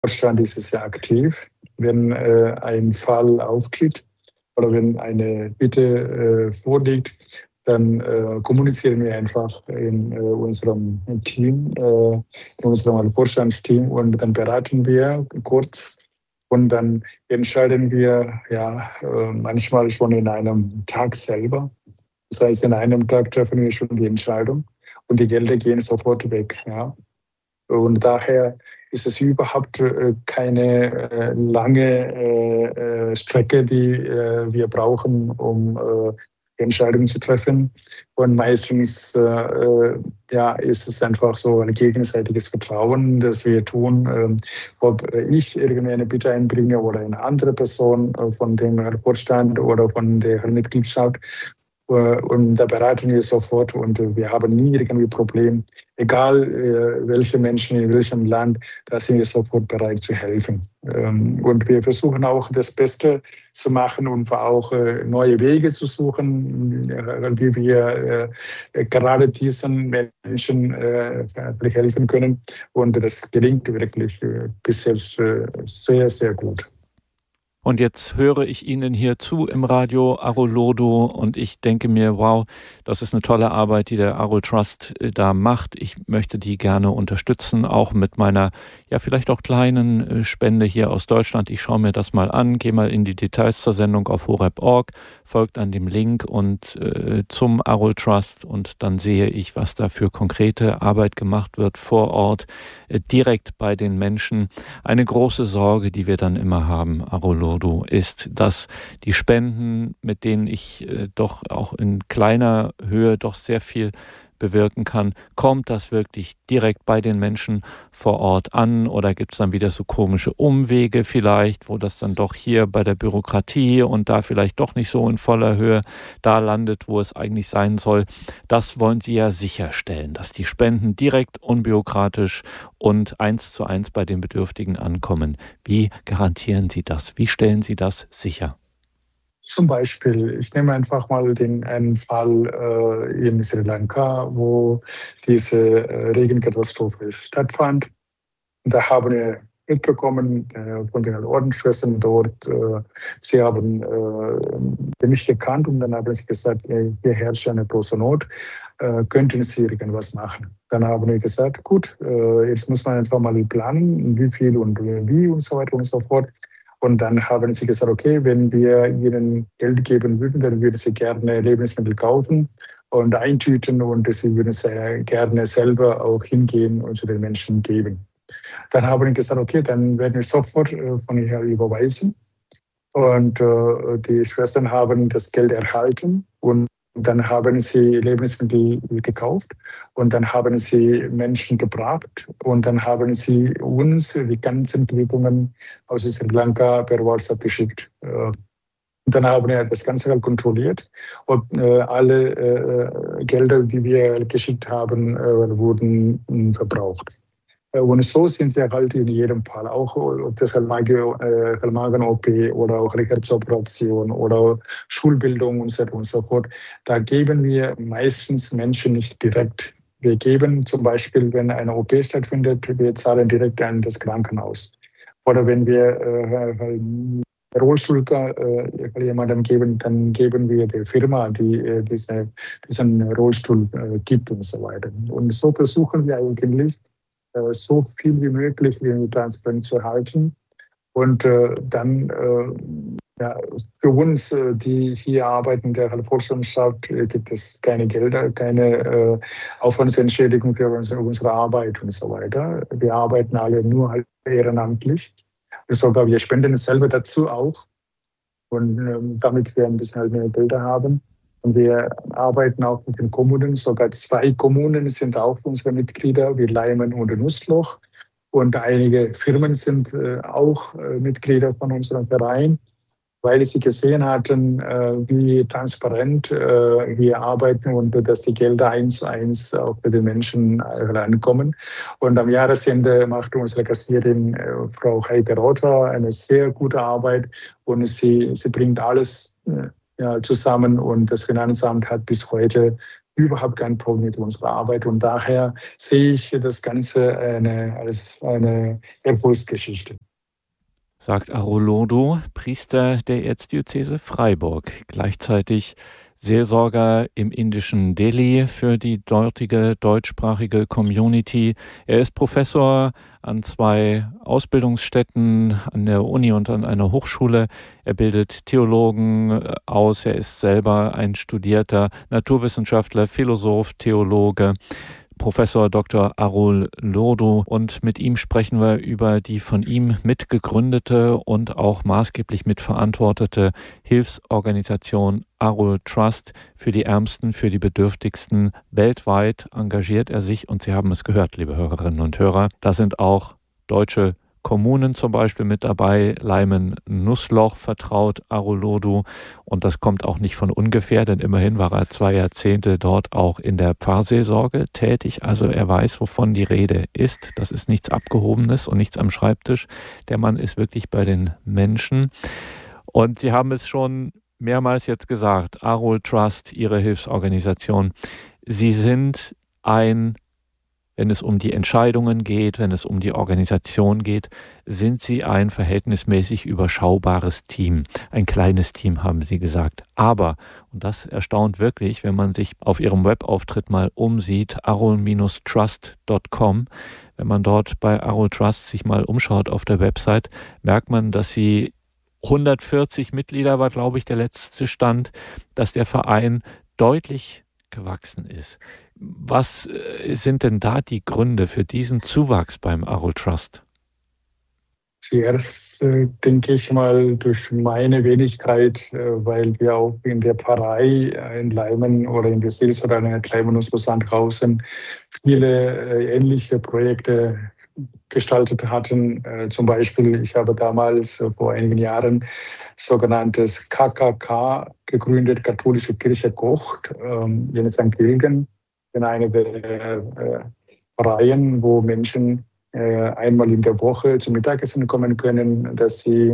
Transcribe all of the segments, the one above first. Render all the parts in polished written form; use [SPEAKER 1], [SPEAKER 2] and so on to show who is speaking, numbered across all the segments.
[SPEAKER 1] Vorstand ist sehr aktiv. Wenn ein Fall auftritt oder wenn eine Bitte vorliegt, dann kommunizieren wir einfach in unserem Team, in unserem Vorstandsteam und dann beraten wir kurz und dann entscheiden wir manchmal schon in einem Tag selber. Das heißt, in einem Tag treffen wir schon die Entscheidung und die Gelder gehen sofort weg. Ja. Und daher ist es überhaupt keine lange Strecke, die wir brauchen, um Entscheidungen zu treffen. Und meistens ist es einfach so ein gegenseitiges Vertrauen, das wir tun. Ob ich irgendwie eine Bitte einbringe oder eine andere Person von dem Vorstand oder von der Mitgliedschaft. Und da beraten wir sofort und wir haben nie irgendwie Problem. Egal welche Menschen in welchem Land, da sind wir sofort bereit zu helfen. Und wir versuchen auch das Beste zu machen und auch neue Wege zu suchen, wie wir gerade diesen Menschen helfen können. Und das gelingt wirklich bis jetzt sehr, sehr gut.
[SPEAKER 2] Und jetzt höre ich Ihnen hier zu im Radio Arul-Lodo und ich denke mir, wow, das ist eine tolle Arbeit, die der Arul Trust da macht. Ich möchte die gerne unterstützen, auch mit meiner, ja vielleicht auch kleinen Spende hier aus Deutschland. Ich schaue mir das mal an, gehe mal in die Details zur Sendung auf horeb.org, folgt an dem Link und zum Arul Trust und dann sehe ich, was da für konkrete Arbeit gemacht wird vor Ort, direkt bei den Menschen. Eine große Sorge, die wir dann immer haben, Arul-Lodo, ist, dass die Spenden, mit denen ich doch auch in kleiner Höhe doch sehr viel bewirken kann, kommt das wirklich direkt bei den Menschen vor Ort an oder gibt es dann wieder so komische Umwege vielleicht, wo das dann doch hier bei der Bürokratie und da vielleicht doch nicht so in voller Höhe da landet, wo es eigentlich sein soll. Das wollen Sie ja sicherstellen, dass die Spenden direkt unbürokratisch und 1:1 bei den Bedürftigen ankommen. Wie garantieren Sie das? Wie stellen Sie das sicher?
[SPEAKER 1] Zum Beispiel, ich nehme einfach mal einen Fall in Sri Lanka, wo diese Regenkatastrophe stattfand. Da haben wir mitbekommen von den Ordensschwestern dort, sie haben mich gekannt und dann haben sie gesagt, hier herrscht eine große Not, könnten Sie irgendwas machen? Dann haben wir gesagt, gut, jetzt muss man einfach mal planen, wie viel und wie und so weiter und so fort. Und dann haben sie gesagt, okay, wenn wir ihnen Geld geben würden, dann würden sie gerne Lebensmittel kaufen und eintüten und sie würden sehr gerne selber auch hingehen und zu den Menschen geben. Dann haben wir gesagt, okay, dann werden wir sofort von hier überweisen. Und die Schwestern haben das Geld erhalten und dann haben sie Lebensmittel gekauft und dann haben sie Menschen gebracht und dann haben sie uns die ganzen Quittungen aus Sri Lanka per WhatsApp geschickt. Dann haben wir das Ganze kontrolliert und alle Gelder, die wir geschickt haben, wurden verbraucht. Und so sind wir halt in jedem Fall, auch ob das Magen-OP oder auch Herzoperation oder Schulbildung und so weiter und so fort. Da geben wir meistens Menschen nicht direkt. Wir geben zum Beispiel, wenn eine OP stattfindet, wir zahlen direkt an das Krankenhaus. Oder wenn wir Rollstuhl jemandem geben, dann geben wir der Firma, die diesen Rollstuhl gibt und so weiter. Und so versuchen wir eigentlich, so viel wie möglich transparent zu halten. Und dann für uns, die hier arbeiten, der Vorstandschaft, gibt es keine Gelder, keine Aufwandsentschädigung für unsere Arbeit und so weiter. Wir arbeiten alle nur ehrenamtlich. Sogar wir spenden selber dazu auch. Und damit wir ein bisschen halt mehr Gelder haben. Und wir arbeiten auch mit den Kommunen. Sogar 2 Kommunen sind auch unsere Mitglieder, wie Leimen und Nussloch. Und einige Firmen sind auch Mitglieder von unserem Verein, weil sie gesehen hatten, wie transparent wir arbeiten und dass die Gelder 1:1 auch für die Menschen ankommen. Und am Jahresende macht unsere Kassierin Frau Heike Rother eine sehr gute Arbeit und sie bringt alles zusammen und das Finanzamt hat bis heute überhaupt kein Problem mit unserer Arbeit. Und daher sehe ich das Ganze als eine Erfolgsgeschichte.
[SPEAKER 2] Sagt Arulodou, Priester der Erzdiözese Freiburg, gleichzeitig Seelsorger im indischen Delhi für die dortige deutschsprachige Community. Er ist Professor an 2 Ausbildungsstätten, an der Uni und an einer Hochschule. Er bildet Theologen aus. Er ist selber ein studierter Naturwissenschaftler, Philosoph, Theologe. Professor Dr. Arulodou, und mit ihm sprechen wir über die von ihm mitgegründete und auch maßgeblich mitverantwortete Hilfsorganisation Arul Trust für die Ärmsten, für die Bedürftigsten. Weltweit engagiert er sich, und Sie haben es gehört, liebe Hörerinnen und Hörer, da sind auch deutsche Kommunen zum Beispiel mit dabei, Leimen-Nussloch vertraut Arulodou, und das kommt auch nicht von ungefähr, denn immerhin war er 2 Jahrzehnte dort auch in der Pfarrseelsorge tätig, also er weiß, wovon die Rede ist. Das ist nichts Abgehobenes und nichts am Schreibtisch. Der Mann ist wirklich bei den Menschen, und Sie haben es schon mehrmals jetzt gesagt, Arul Trust, Ihre Hilfsorganisation, Sie sind wenn es um die Entscheidungen geht, wenn es um die Organisation geht, sind Sie ein verhältnismäßig überschaubares Team. Ein kleines Team, haben Sie gesagt. Aber, und das erstaunt wirklich, wenn man sich auf Ihrem Webauftritt mal umsieht, arul-trust.com, wenn man dort bei Arul Trust sich mal umschaut auf der Website, merkt man, dass Sie 140 Mitglieder war, glaube ich, der letzte Stand, dass der Verein deutlich gewachsen ist. Was sind denn da die Gründe für diesen Zuwachs beim Arul Trust?
[SPEAKER 1] Zuerst denke ich mal durch meine Wenigkeit, weil wir auch in der Pfarrei in Leimen oder in der Seelsorge in Leimen-Nussloch-Sandhausen viele ähnliche Projekte gestaltet hatten. Zum Beispiel, ich habe damals vor einigen Jahren sogenanntes KKK gegründet, Katholische Kirche kocht, in St. Gilgen, in einer der Reihen, wo Menschen einmal in der Woche zum Mittagessen kommen können, dass sie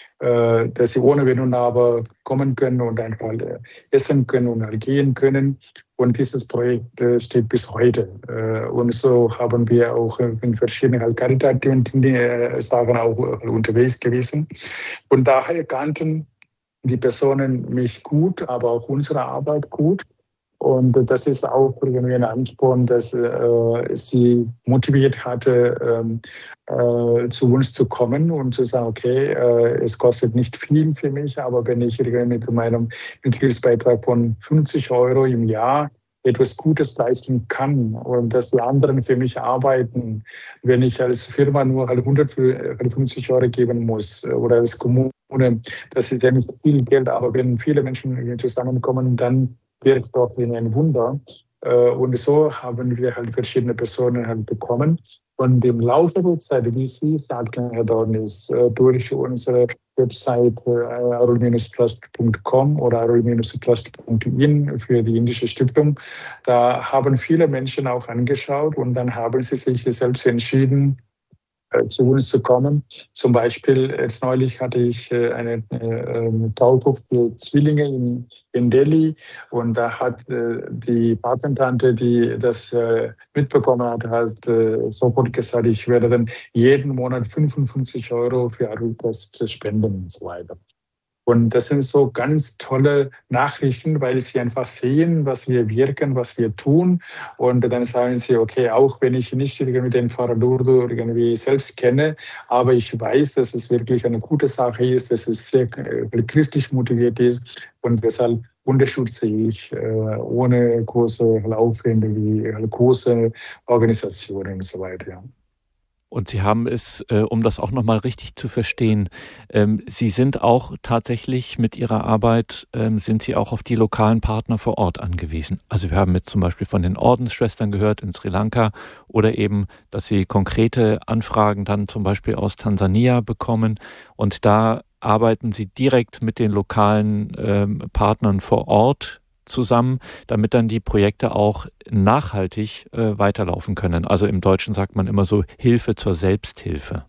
[SPEAKER 1] ohne Wenn und Aber kommen können und einfach essen können und gehen können. Und dieses Projekt steht bis heute. Und so haben wir auch in verschiedenen karitativen Sachen auch unterwegs gewesen. Und daher kannten die Personen mich gut, aber auch unsere Arbeit gut. Und das ist auch irgendwie ein Ansporn, dass sie motiviert hatte, zu uns zu kommen und zu sagen, okay, es kostet nicht viel für mich, aber wenn ich mit meinem Mitgliedsbeitrag von 50 € im Jahr etwas Gutes leisten kann und dass die anderen für mich arbeiten, wenn ich als Firma nur 150 € geben muss oder als Kommune, das ist ja nicht viel Geld, aber wenn viele Menschen zusammenkommen, dann wird es doch wie ein Wunder. Und so haben wir halt verschiedene Personen halt bekommen. Und im Laufe der Zeit, wie Sie sagten, Herr Dornis, durch unsere Website arul-trust.com oder arul-trust.in für die indische Stiftung, da haben viele Menschen auch angeschaut und dann haben sie sich selbst entschieden, zu uns zu kommen. Zum Beispiel, jetzt neulich hatte ich eine Taufe für Zwillinge in Delhi und da hat die Patentante, die das mitbekommen hat, sofort gesagt, ich werde dann jeden Monat 55 € für Arul Trust spenden und so weiter. Und das sind so ganz tolle Nachrichten, weil sie einfach sehen, was wir wirken, was wir tun. Und dann sagen sie, okay, auch wenn ich nicht irgendwie den Pfarrer Arulodou irgendwie selbst kenne, aber ich weiß, dass es wirklich eine gute Sache ist, dass es sehr christlich motiviert ist. Und deshalb unterstütze ich ohne große Aufwände wie große Organisationen und so weiter. Ja.
[SPEAKER 2] Und Sie haben es, um das auch nochmal richtig zu verstehen, Sie sind auch tatsächlich mit Ihrer Arbeit, sind Sie auch auf die lokalen Partner vor Ort angewiesen. Also wir haben jetzt zum Beispiel von den Ordensschwestern gehört in Sri Lanka oder eben, dass Sie konkrete Anfragen dann zum Beispiel aus Tansania bekommen und da arbeiten Sie direkt mit den lokalen Partnern vor Ort zusammen, damit dann die Projekte auch nachhaltig weiterlaufen können. Also im Deutschen sagt man immer so Hilfe zur Selbsthilfe.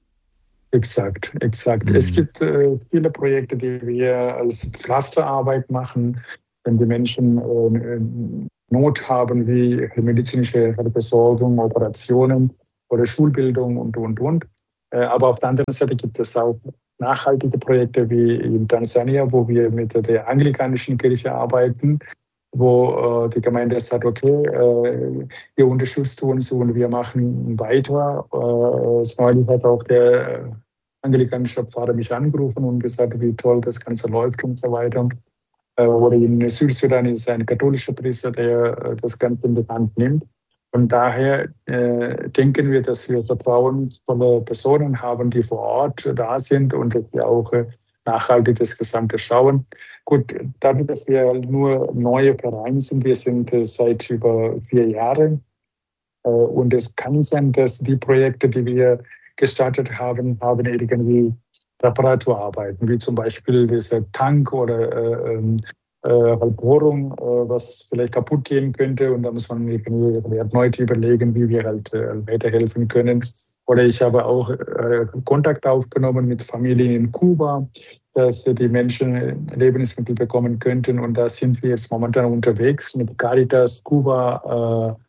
[SPEAKER 1] Exakt. Es gibt viele Projekte, die wir als Pflasterarbeit machen, wenn die Menschen Not haben, wie medizinische Versorgung, Operationen oder Schulbildung und. Aber auf der anderen Seite gibt es auch nachhaltige Projekte wie in Tansania, wo wir mit der anglikanischen Kirche arbeiten, wo die Gemeinde sagt, okay, ihr unterstützt uns und wir machen weiter. Neulich hat auch der anglikanische Pfarrer mich angerufen und gesagt, wie toll das Ganze läuft und so weiter. Oder in Südsudan ist ein katholischer Priester, der das Ganze in die Hand nimmt. Von daher denken wir, dass wir vertrauensvolle Personen haben, die vor Ort da sind und dass wir auch nachhaltig das Gesamte schauen. Gut, dadurch, dass wir nur neue Vereine sind, wir sind seit über 4 Jahren und es kann sein, dass die Projekte, die wir gestartet haben irgendwie Reparaturarbeiten, wie zum Beispiel dieser Tank oder Bohrung, was vielleicht kaputt gehen könnte und da muss man erneut überlegen, wie wir halt weiterhelfen können. Oder ich habe auch Kontakt aufgenommen mit Familien in Kuba, dass die Menschen Lebensmittel bekommen könnten und da sind wir jetzt momentan unterwegs mit Caritas Kuba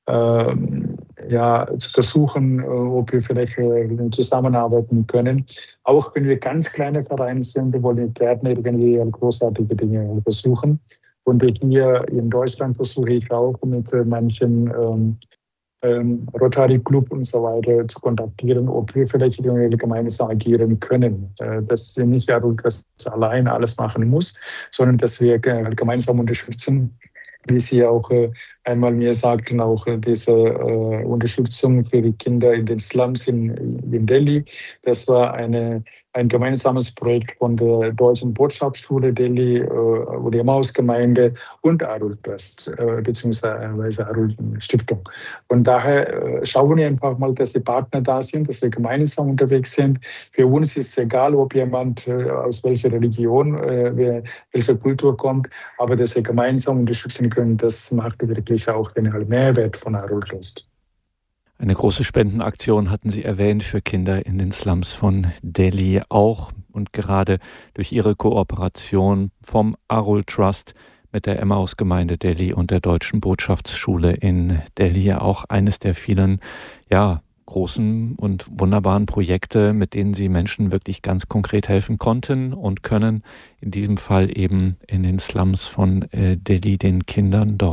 [SPEAKER 1] zu versuchen, ob wir vielleicht zusammenarbeiten können. Auch wenn wir ganz kleine Vereine sind, wollen wir gerne irgendwie großartige Dinge versuchen. Und hier in Deutschland versuche ich auch mit manchen Rotary Club und so weiter zu kontaktieren, ob wir vielleicht gemeinsam agieren können. Dass nicht das allein alles machen muss, sondern dass wir gemeinsam unterstützen, wie Sie auch einmal mir sagten, auch diese Unterstützung für die Kinder in den Slums in Delhi. Das war ein gemeinsames Projekt von der Deutschen Botschaftsschule Delhi oder Emmaus-Gemeinde und Arul Trust beziehungsweise Arul Stiftung. Und daher schauen wir einfach mal, dass die Partner da sind, dass wir gemeinsam unterwegs sind. Für uns ist es egal, ob jemand aus welcher Religion, welcher Kultur kommt, aber dass wir gemeinsam unterstützen können, das macht wirklich auch den Mehrwert von Arul Trust.
[SPEAKER 2] Eine große Spendenaktion hatten Sie erwähnt für Kinder in den Slums von Delhi auch und gerade durch Ihre Kooperation vom Arul Trust mit der Emmaus-Gemeinde Delhi und der Deutschen Botschaftsschule in Delhi auch eines der vielen, großen und wunderbaren Projekte, mit denen Sie Menschen wirklich ganz konkret helfen konnten und können. In diesem Fall eben in den Slums von Delhi, den Kindern dort.